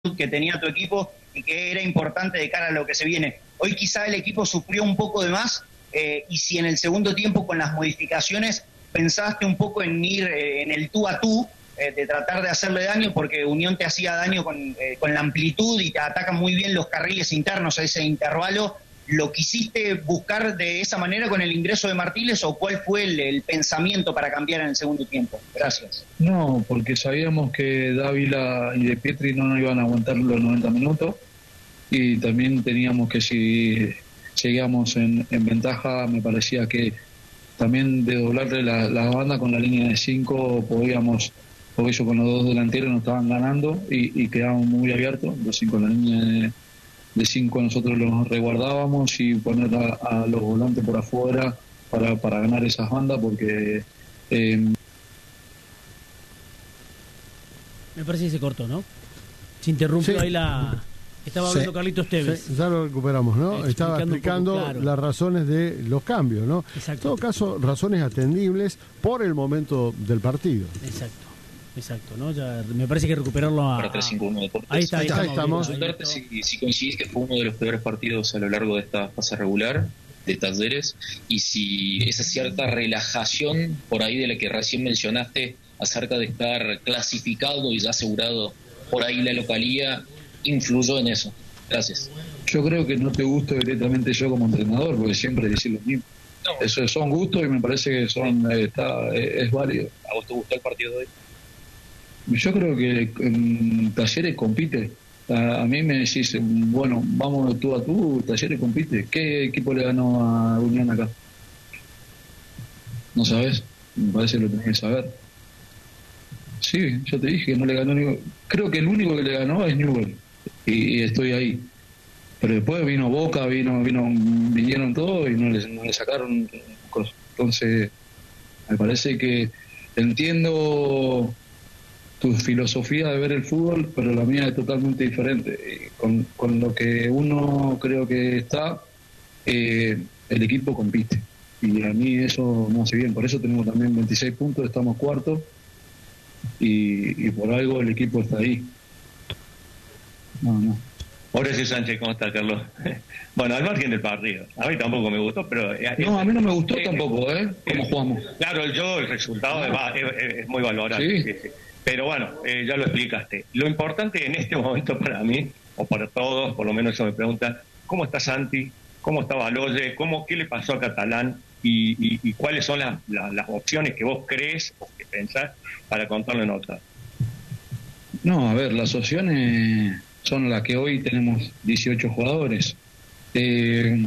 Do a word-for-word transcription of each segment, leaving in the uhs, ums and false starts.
que tenía tu equipo y que era importante de cara a lo que se viene. Hoy quizá el equipo sufrió un poco de más eh, y si en el segundo tiempo con las modificaciones pensaste un poco en ir eh, en el tú a tú, eh, de tratar de hacerle daño, porque Unión te hacía daño con, eh, con la amplitud y te atacan muy bien los carriles internos a ese intervalo. ¿Lo quisiste buscar de esa manera con el ingreso de Martínez o cuál fue el, el pensamiento para cambiar en el segundo tiempo? Gracias. No, porque sabíamos que Dávila y De Pietri no nos iban a aguantar los noventa minutos y también teníamos que, si seguíamos en, en ventaja, me parecía que también de doblarle la, la banda con la línea de cinco podíamos, porque ellos con los dos delanteros nos estaban ganando y, y quedábamos muy abiertos, entonces con la línea de de cinco nosotros los resguardábamos y poner a, a los volantes por afuera para, para ganar esas bandas, porque eh... me parece que se cortó, ¿no? Se interrumpió sí. ahí la... Estaba hablando sí. Carlitos Tevez. Sí, ya lo recuperamos, ¿no? Explicando Estaba explicando poco, claro. las razones de los cambios, ¿no? Exacto. En todo caso, razones atendibles por el momento del partido. Exacto. Exacto, ¿no? Ya me parece que recuperarlo a... Para tres cinco uno Deportes. Ahí está, ahí, ahí estamos. Preguntarte si, si coincidís que fue uno de los peores partidos a lo largo de esta fase regular de Talleres y si esa cierta relajación por ahí de la que recién mencionaste acerca de estar clasificado y ya asegurado por ahí la localía influyó en eso. Gracias. Yo creo que no te gusto directamente yo como entrenador, porque siempre decís lo mismo. No. Eso son gustos y me parece que son eh, está es, es válido. ¿A vos te gustó el partido de hoy? Yo creo que en Talleres compite. A, a mí me decís, bueno, vamos tú a tú, Talleres compite. ¿Qué equipo le ganó a Unión acá? ¿No sabes? Me parece que lo tenés que saber. Sí, yo te dije que no le ganó ni... Creo que el único que le ganó es Newell. Y, y estoy ahí. Pero después vino Boca, vino, vino vinieron todos y no le, no le sacaron cosas. Entonces, me parece que entiendo tu filosofía de ver el fútbol, pero la mía es totalmente diferente. Y con, con lo que uno creo que está, eh, el equipo compite. Y a mí eso me hace bien. Por eso tenemos también veintiséis puntos, estamos cuartos. Y, y por algo el equipo está ahí. No, no. Horacio Sánchez, ¿cómo está, Carlos? Bueno, al margen del partido. A mí tampoco me gustó, pero... No, a mí no me gustó eh, tampoco, ¿eh? Cómo jugamos. Claro, yo, el resultado ah. es, es, es muy valorable. Sí. Sí, sí. Pero bueno, eh, ya lo explicaste. Lo importante en este momento para mí, o para todos, por lo menos eso me pregunta, ¿cómo está Santi? ¿Cómo está Baloye? ¿Cómo, ¿Qué le pasó a Catalán? Y, y, y cuáles son las, las, las opciones que vos crees o que pensás para contarle nota. No, a ver, las opciones son las que hoy tenemos dieciocho jugadores. Eh,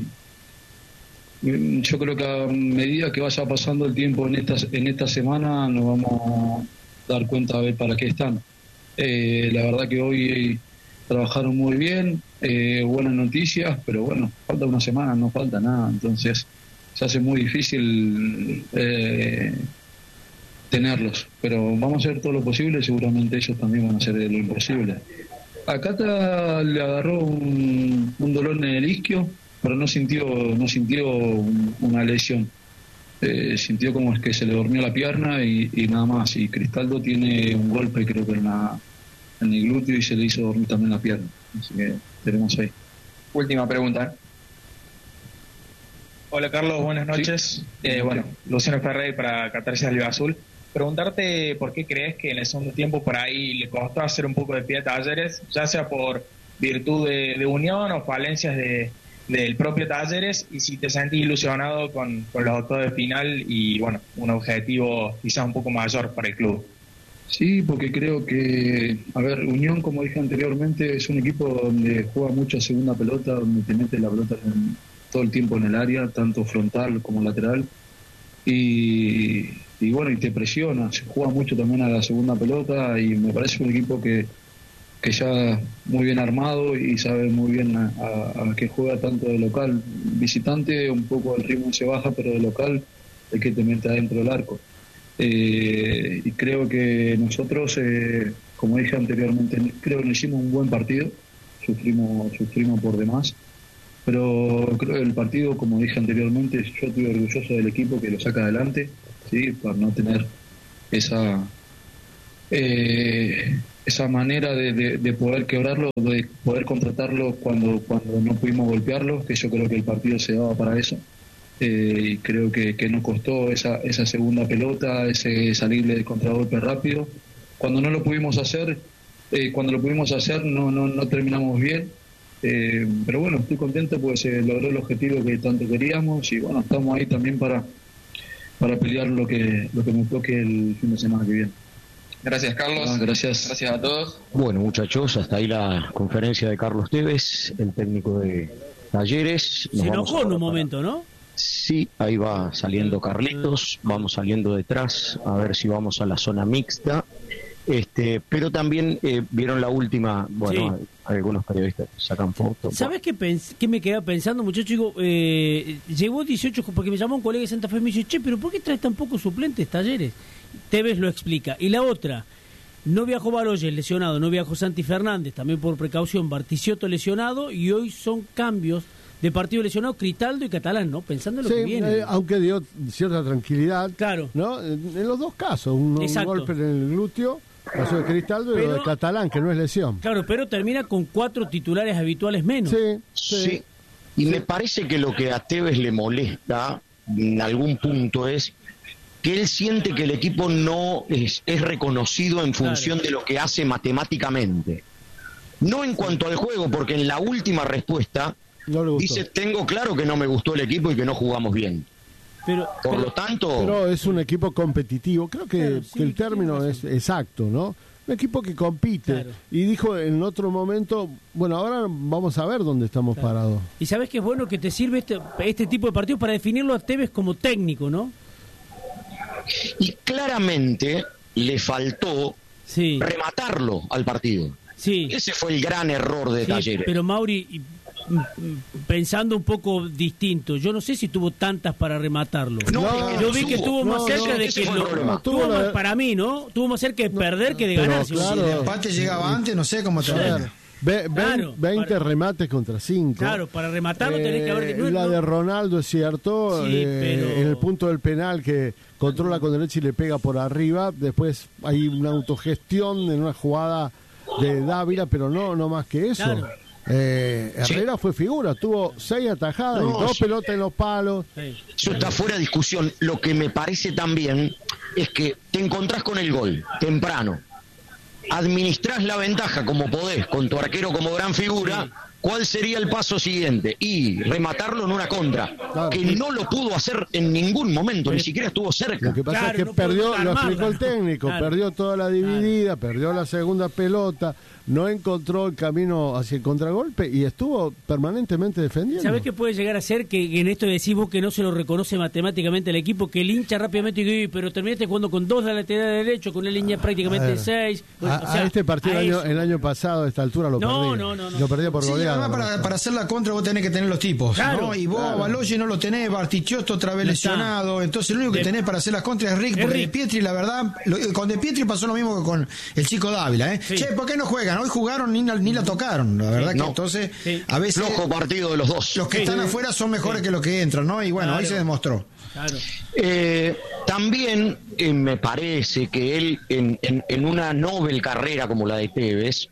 yo creo que a medida que vaya pasando el tiempo en esta, en esta semana nos vamos a dar cuenta a ver para qué están. Eh, la verdad que hoy trabajaron muy bien, eh, buenas noticias, pero bueno, falta una semana, no falta nada, entonces se hace muy difícil eh, tenerlos, pero vamos a hacer todo lo posible, seguramente ellos también van a hacer lo imposible. A Cata le agarró un, un dolor en el isquio, pero no sintió no sintió una lesión. Eh, sintió como es que se le durmió la pierna y, y nada más. Y Cristaldo tiene un golpe, creo que en, la, en el glúteo y se le hizo dormir también la pierna. Así que tenemos ahí. Última pregunta. Hola Carlos, buenas noches. Sí. Eh, bueno, Luciano Ferrer para Catarsis Alba Azul. Preguntarte por qué crees que en el segundo tiempo por ahí le costó hacer un poco de pie a Talleres, ya sea por virtud de, de unión o falencias de, del propio Talleres, y si te sentís ilusionado con, con los octavos de final y bueno, un objetivo quizás un poco mayor para el club. Sí, porque creo que, a ver, Unión, como dije anteriormente, es un equipo donde juega mucha segunda pelota, donde te mete la pelota en, todo el tiempo en el área, tanto frontal como lateral, y, y bueno, y te presiona, se juega mucho también a la segunda pelota, y me parece un equipo que, que ya muy bien armado y sabe muy bien a, a, a que juega tanto de local, visitante, un poco el ritmo se baja, pero de local es que te mete adentro del arco. Eh, y creo que nosotros, eh, como dije anteriormente, creo que hicimos un buen partido, sufrimos, sufrimos por demás, pero creo que el partido, como dije anteriormente, yo estoy orgulloso del equipo que lo saca adelante, ¿sí? Para no tener esa eh, esa manera de, de, de poder quebrarlo, de poder contratarlo cuando, cuando no pudimos golpearlo, que yo creo que el partido se daba para eso. Eh, y creo que, que nos costó esa, esa segunda pelota, ese salirle de contragolpe rápido. Cuando no lo pudimos hacer, eh, cuando lo pudimos hacer no, no, no terminamos bien. Eh, pero bueno, estoy contento porque se logró el objetivo que tanto queríamos y bueno, estamos ahí también para, para pelear lo que, lo que nos toque el fin de semana que viene. Gracias, Carlos. Ah, gracias. Gracias a todos. Bueno, muchachos, hasta ahí la conferencia de Carlos Tevez, el técnico de Talleres. Nos se enojó en un momento, ¿no? Sí, ahí va saliendo Carlitos, vamos saliendo detrás, a ver si vamos a la zona mixta. Este, pero también eh, vieron la última, bueno, sí. Algunos periodistas sacan fotos. ¿Sabes qué, pens qué me quedaba pensando, muchacho? Digo, eh, llegó dieciocho, porque me llamó un colega de Santa Fe y me dice, che, pero ¿por qué traes tan pocos suplentes, Talleres? Tevez lo explica. Y la otra, no viajó Baloyes lesionado, no viajó Santi Fernández, también por precaución, Barticciotto lesionado, y hoy son cambios de partido lesionado Cristaldo y Catalán, ¿no? Pensando en lo sí, que viene. Eh, aunque dio cierta tranquilidad. Claro. ¿No? En, en los dos casos, un, un golpe en el glúteo, caso de Cristaldo pero, y lo de Catalán, que no es lesión. Claro, pero termina con cuatro titulares habituales menos. Sí, sí. sí. Y sí. Me parece que lo que a Tevez le molesta en algún punto es que él siente que el equipo no es, es reconocido en función claro. de lo que hace matemáticamente. No en cuanto al juego, porque en la última respuesta no dice, tengo claro que no me gustó el equipo y que no jugamos bien. Pero, Por pero, lo tanto... Pero es un equipo competitivo. Creo que, claro, sí, que el término es exacto, ¿no? Un equipo que compite. Claro. Y dijo en otro momento, bueno, ahora vamos a ver dónde estamos claro. parados. Y sabes que es bueno que te sirve este, este tipo de partidos para definirlo a Tevez como técnico, ¿no? Y claramente le faltó sí. rematarlo al partido. Sí. Ese fue el gran error de sí, Talleres. Pero Mauri, pensando un poco distinto, yo no sé si tuvo tantas para rematarlo. No, no, yo vi subo. que estuvo más no, cerca no, de que lo, no, tuvo más, para mí, ¿no? Tuvo más cerca de no, perder que de ganar. Claro, si el empate llegaba antes, no sé cómo te ver. Ve, claro, veinte para, remates contra cinco. Claro, para rematarlo eh, tenés que haber... No, la no. de Ronaldo es cierto, sí, eh, pero... en el punto del penal que controla con derecha y le pega por arriba, después hay una autogestión en una jugada de Dávila, pero no, no más que eso. Claro. Eh, Herrera sí. fue figura, tuvo seis atajadas no, y dos sí. pelotas en los palos. Eso está fuera de discusión. Lo que me parece también es que te encontrás con el gol temprano, administrás la ventaja como podés, con tu arquero como gran figura, ¿cuál sería el paso siguiente? Y rematarlo en una contra, claro. que no lo pudo hacer en ningún momento, ni siquiera estuvo cerca. Lo que pasa claro, es que no perdió, lo explicó el técnico, claro. perdió toda la dividida, claro. perdió la segunda pelota, no encontró el camino hacia el contragolpe y estuvo permanentemente defendiendo. ¿Sabés qué puede llegar a ser? Que en esto decís vos que no se lo reconoce matemáticamente al equipo, que el hincha rápidamente dice, pero terminaste jugando con dos de lateral derecho, con una línea prácticamente de seis. Bueno, a, o sea, a este partido a el, año, el año pasado, a esta altura, lo no, perdí. No, no, no. Lo perdía por sí, goleada. Para, para hacer la contra vos tenés que tener los tipos, claro, ¿no? Y vos, claro. Baloyes no lo tenés, Barticciotto otra vez no lesionado, está. Entonces lo único que de... tenés para hacer las contras es Rick, porque Rick. De Pietri, la verdad, lo, con De Pietri pasó lo mismo que con el chico Dávila, ¿eh? Sí. Che, ¿por qué no juegan? Hoy jugaron ni, ni la tocaron, la verdad sí. que no. entonces sí. a veces... Flojo partido de los dos. Los que sí. están afuera son mejores sí. que los que entran, ¿no? Y bueno, claro. ahí se demostró. Claro. Eh, también eh, me parece que él, en, en, en una noble carrera como la de Tevez,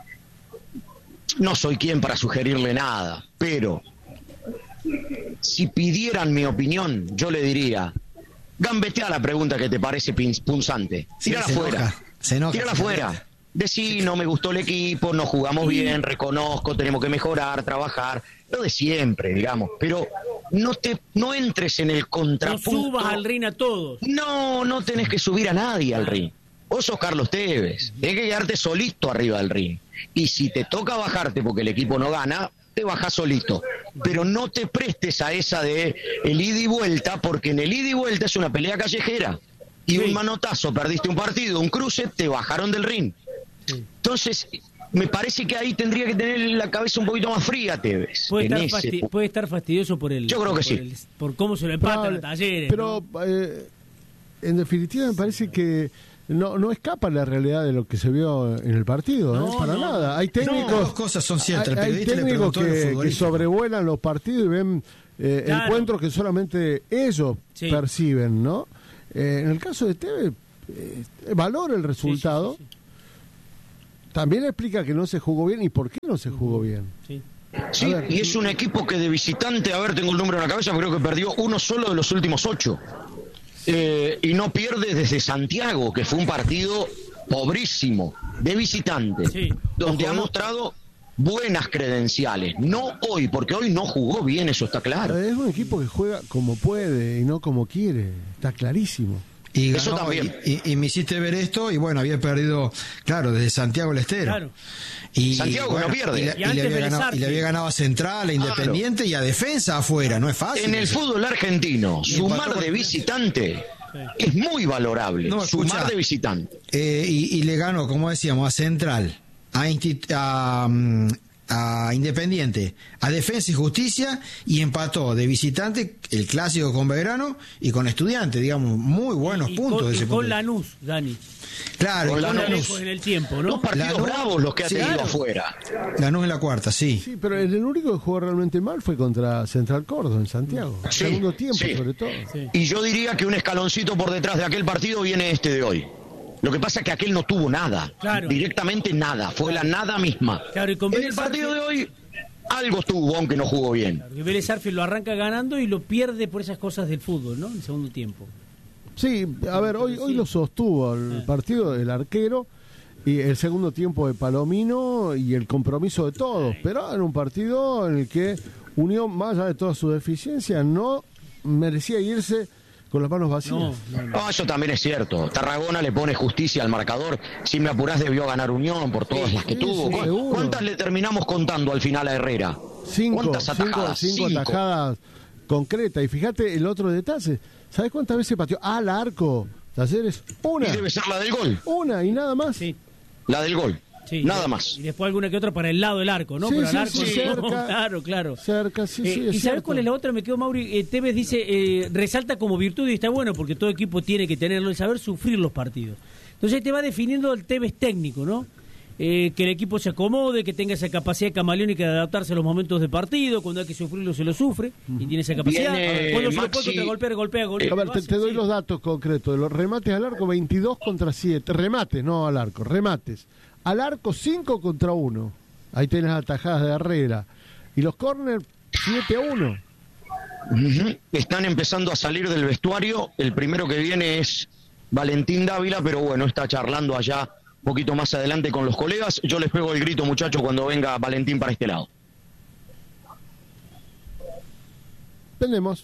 no soy quien para sugerirle nada, pero si pidieran mi opinión, yo le diría, gambetea la pregunta que te parece punzante, tírala sí, afuera, tírala afuera, decí, no me gustó el equipo, no jugamos bien, reconozco, tenemos que mejorar, trabajar, lo de siempre, digamos, pero no te no entres en el contrapunto. No subas al ring a todos. No, no tenés que subir a nadie al ring. Vos sos Carlos Tevez, tenés que quedarte solito arriba del ring. Y si te toca bajarte porque el equipo no gana, te bajás solito. Pero no te prestes a esa de el ida y vuelta, porque en el ida y vuelta es una pelea callejera. Y sí. un manotazo, perdiste un partido, un cruce, te bajaron del ring. Sí. Entonces, me parece que ahí tendría que tener la cabeza un poquito más fría, Tevez. Puede, estar, ese... fasti puede estar fastidioso por el... Yo creo que por sí. El, por cómo se lo empatan a Talleres. Pero, ¿no? eh, en definitiva, me parece que no no escapa la realidad de lo que se vio en el partido, no, ¿eh? Para no, nada. Hay técnicos... No, dos cosas son ciertas. Hay, hay técnicos que, que sobrevuelan los partidos y ven eh, claro. encuentros que solamente ellos sí. perciben, ¿no? Eh, en el caso de Tevez, eh, valora el resultado. Sí, sí, sí, sí. También explica que no se jugó bien y por qué no se jugó bien. Sí. Sí, y es un equipo que de visitante, a ver, tengo el número en la cabeza, creo que perdió uno solo de los últimos ocho. Eh, y no pierde desde Santiago, que fue un partido pobrísimo, de visitante, sí. donde Ojo, ha mostrado buenas credenciales. No hoy, porque hoy no jugó bien, eso está claro. Es un equipo que juega como puede y no como quiere, está clarísimo. Y ganó, eso también. Y, y, y me hiciste ver esto, y bueno, había perdido, claro, desde Santiago del Estero. Claro. Y, Santiago bueno, no pierde. Y, la, y, y, le había ganado, y le había ganado a Central, a Independiente, claro. y a Defensa afuera, no es fácil. En el eso. fútbol argentino, y sumar de visitante sí. es muy valorable. No, sumar escucha, de visitante. Eh, y, y le ganó, como decíamos, a Central, a, Insti- a, a Independiente, a Defensa y Justicia, y empató de visitante el clásico con Belgrano y con Estudiante, digamos, muy buenos y, y puntos. Con, de ese y punto. con Lanús, Dani. Claro, con Lanús. Lanús en el tiempo, ¿no? Dos partidos Lanús, bravos los que ha sí, tenido claro. afuera. Lanús en la cuarta, sí. Sí, pero el único que jugó realmente mal fue contra Central Córdoba en Santiago. Sí, segundo tiempo, sí. sobre todo. Sí. Y yo diría que un escaloncito por detrás de aquel partido viene este de hoy. Lo que pasa es que aquel no tuvo nada. Claro. Directamente nada. Fue la nada misma. Claro, y con en el partido de hoy algo tuvo, aunque no jugó bien. Claro, que Vélez Arfield lo arranca ganando y lo pierde por esas cosas del fútbol, ¿no? En el segundo tiempo. Sí, a ver, hoy, hoy lo sostuvo el partido del arquero y el segundo tiempo de Palomino y el compromiso de todos, pero en un partido en el que Unión, más allá de todas sus deficiencias, no merecía irse con las manos vacías. No, no, no. no, eso también es cierto. Tarragona le pone justicia al marcador. Si me apurás, debió ganar Unión por todas sí, las que sí, tuvo. Sí, ¿Cuántas le terminamos contando al final a Herrera? Cinco, ¿Cuántas atajadas? Cinco, cinco, cinco atajadas concretas. Y fíjate el otro detalle. ¿Sabes cuántas veces pateó al arco Talleres? Una. Y debe ser la del gol. Una y nada más. Sí. La del gol. Sí, nada y, más. Y después alguna que otra para el lado del arco, ¿no? Sí, Pero sí, al arco sí, no. cerca, Claro, claro. Cerca, sí, eh, sí. ¿Y sabes cierto. cuál es la otra? Me quedo, Mauri. Eh, Tevez dice, eh, resalta como virtud y está bueno porque todo equipo tiene que tenerlo, el saber sufrir los partidos. Entonces te va definiendo el Tevez técnico, ¿no? Eh, que el equipo se acomode, que tenga esa capacidad camaleónica de adaptarse a los momentos de partido, cuando hay que sufrirlo se lo sufre, y tiene esa capacidad. Viene cuando se Maxi, lo puede contragolpear, golpea, golpea. A ver, te, te doy sí. los datos concretos. De los remates al arco, veintidós contra siete. Remates, no al arco, remates. Al arco, cinco contra uno. Ahí tenés atajadas de Herrera. Y los córner, siete a uno. Uh-huh. Están empezando a salir del vestuario. El primero que viene es Valentín Dávila, pero bueno, está charlando allá un poquito más adelante con los colegas. Yo les pego el grito, muchachos, cuando venga Valentín para este lado. Tenemos.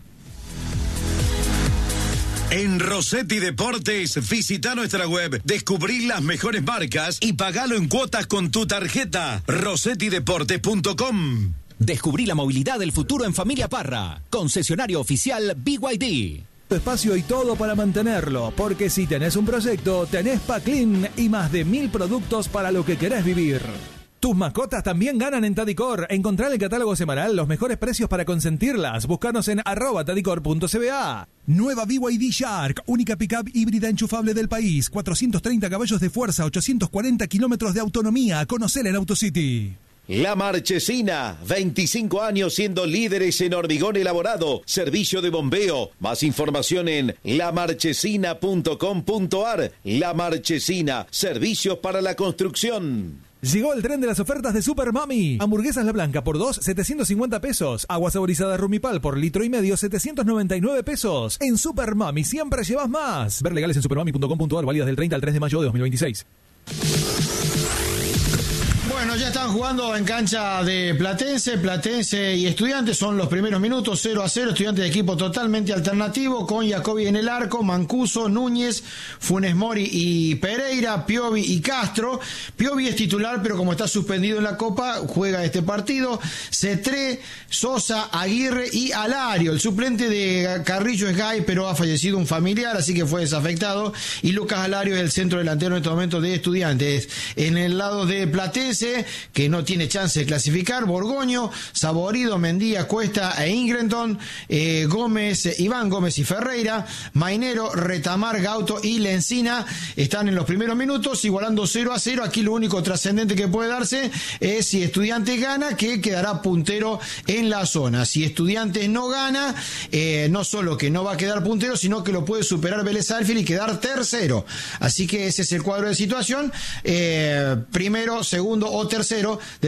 En Rossetti Deportes, visita nuestra web, descubrí las mejores marcas y pagalo en cuotas con tu tarjeta. rossetti deportes punto com. Descubrí la movilidad del futuro en Familia Parra. Concesionario oficial B Y D. Espacio y todo para mantenerlo, porque si tenés un proyecto, tenés Paclin y más de mil productos para lo que querés vivir. Tus mascotas también ganan en Tadicor. Encontrá en el catálogo semanal los mejores precios para consentirlas. Búscanos en arroba tadicor punto c b a. Nueva B Y D Shark, única pickup híbrida enchufable del país. cuatrocientos treinta caballos de fuerza, ochocientos cuarenta kilómetros de autonomía. Conocela en AutoCity. La Marchesina, veinticinco años siendo líderes en hormigón elaborado, servicio de bombeo. Más información en la marchesina punto com punto a r. La Marchesina, servicios para la construcción. Llegó el tren de las ofertas de Super Mami. Hamburguesas La Blanca por dos, setecientos cincuenta pesos. Agua saborizada Rumipal por litro y medio, setecientos noventa y nueve pesos. En Super Mami siempre llevas más. Ver legales en supermami punto com punto a r, válidas del treinta al tres de mayo de dos mil veintiséis. Bueno, ya están jugando en cancha de Platense, Platense y Estudiantes, son los primeros minutos, cero a cero, Estudiantes de equipo totalmente alternativo, con Jacobi en el arco, Mancuso, Núñez, Funes Mori y Pereira, Piovi y Castro. Piovi es titular, pero como está suspendido en la Copa, juega este partido. Cetré, Sosa, Aguirre y Alario. El suplente de Carrillo es Gay, pero ha fallecido un familiar, así que fue desafectado. Y Lucas Alario es el centro delantero en este momento de Estudiantes. En el lado de Platense, once, que no tiene chance de clasificar: Borgoño, Saborido, Mendía, Cuesta e Ingrenton, eh, Gómez, eh, Iván Gómez y Ferreira, Mainero, Retamar, Gauto y Lencina están en los primeros minutos, igualando cero a cero. Aquí lo único trascendente que puede darse es si Estudiantes gana, que quedará puntero en la zona. Si Estudiantes no gana, eh, no solo que no va a quedar puntero, sino que lo puede superar Vélez Sarsfield y quedar tercero. Así que ese es el cuadro de situación. Eh, primero, segundo o tercero